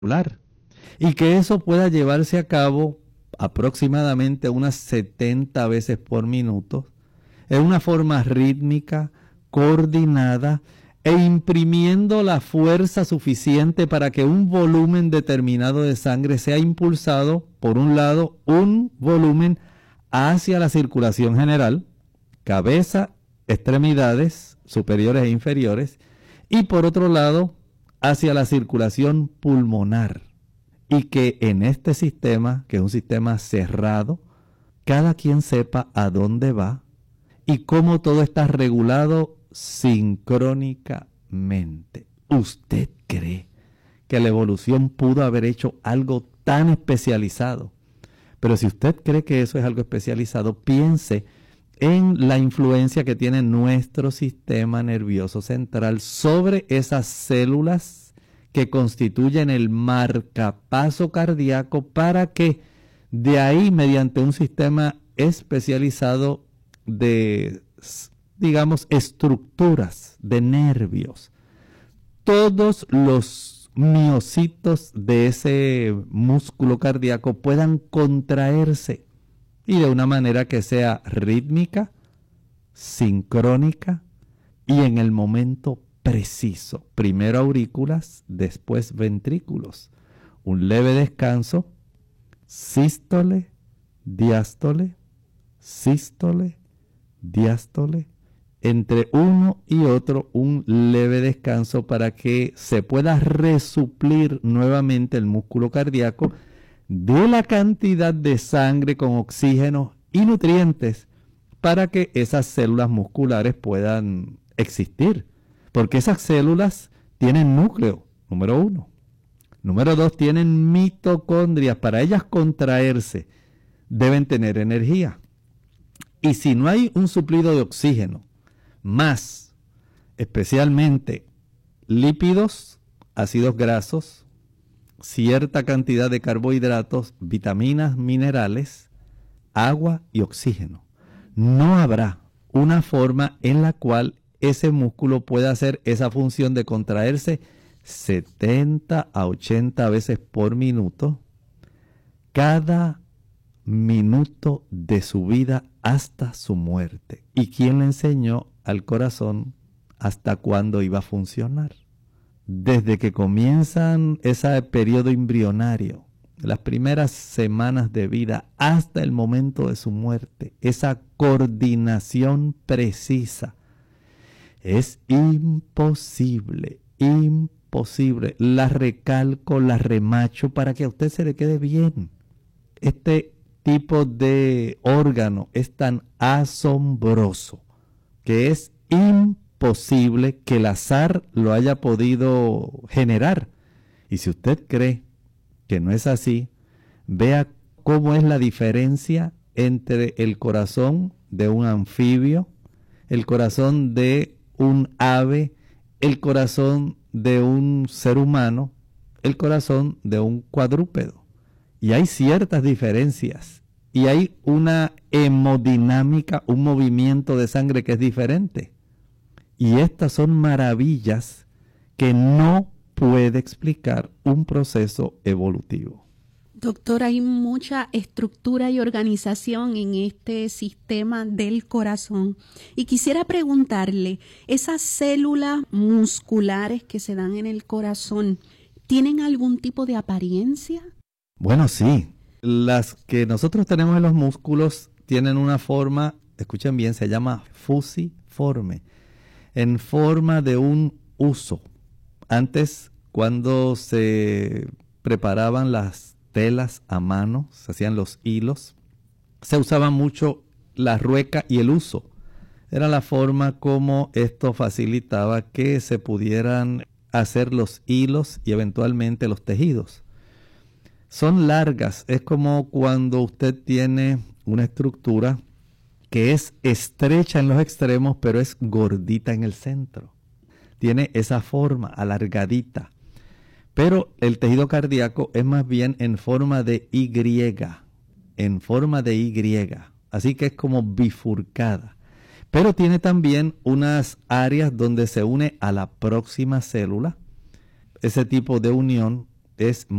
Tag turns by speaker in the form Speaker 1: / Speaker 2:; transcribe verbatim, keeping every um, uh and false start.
Speaker 1: y que eso pueda llevarse a cabo aproximadamente unas setenta veces por minuto, en una forma rítmica, coordinada e imprimiendo la fuerza suficiente para que un volumen determinado de sangre sea impulsado, por un lado, un volumen hacia la circulación general, cabeza, extremidades superiores e inferiores, y por otro lado, hacia la circulación pulmonar. Y que en este sistema, que es un sistema cerrado, cada quien sepa a dónde va y cómo todo está regulado sincrónicamente. ¿Usted cree que la evolución pudo haber hecho algo tan especializado? Pero si usted cree que eso es algo especializado, piense en la influencia que tiene nuestro sistema nervioso central sobre esas células que constituyen el marcapaso cardíaco, para que de ahí, mediante un sistema especializado de, digamos, estructuras de nervios, todos los miocitos de ese músculo cardíaco puedan contraerse y de una manera que sea rítmica, sincrónica y en el momento preciso. Primero aurículas, después ventrículos. Un leve descanso, sístole, diástole, sístole, diástole. Entre uno y otro un leve descanso para que se pueda resuplir nuevamente el músculo cardíaco de la cantidad de sangre con oxígeno y nutrientes para que esas células musculares puedan existir. Porque esas células tienen núcleo, número uno. Número dos, tienen mitocondrias. Para ellas contraerse, deben tener energía. Y si no hay un suplido de oxígeno, más especialmente lípidos, ácidos grasos, cierta cantidad de carbohidratos, vitaminas, minerales, agua y oxígeno, no habrá una forma en la cual ese músculo puede hacer esa función de contraerse setenta a ochenta veces por minuto, cada minuto de su vida hasta su muerte. ¿Y quién le enseñó al corazón hasta cuándo iba a funcionar? Desde que comienzan ese periodo embrionario, las primeras semanas de vida hasta el momento de su muerte, esa coordinación precisa. Es imposible, imposible. La recalco, la remacho para que a usted se le quede bien. Este tipo de órgano es tan asombroso que es imposible que el azar lo haya podido generar. Y si usted cree que no es así, vea cómo es la diferencia entre el corazón de un anfibio, el corazón de un ave, el corazón de un ser humano, el corazón de un cuadrúpedo. Y hay ciertas diferencias. Y hay una hemodinámica, un movimiento de sangre que es diferente. Y estas son maravillas que no puede explicar un proceso evolutivo.
Speaker 2: Doctor, hay mucha estructura y organización en este sistema del corazón. Y quisiera preguntarle, ¿esas células musculares que se dan en el corazón tienen algún tipo de apariencia?
Speaker 1: Bueno, sí. Las que nosotros tenemos en los músculos tienen una forma, escuchen bien, se llama fusiforme, en forma de un huso. Antes, cuando se preparaban las telas a mano, se hacían los hilos, se usaba mucho la rueca y el huso. Era la forma como esto facilitaba que se pudieran hacer los hilos y eventualmente los tejidos. Son largas, es como cuando usted tiene una estructura que es estrecha en los extremos, pero es gordita en el centro. Tiene esa forma alargadita. Pero el tejido cardíaco es más bien en forma de Y, en forma de Y. Así que es como bifurcada. Pero tiene también unas áreas donde se une a la próxima célula. Ese tipo de unión es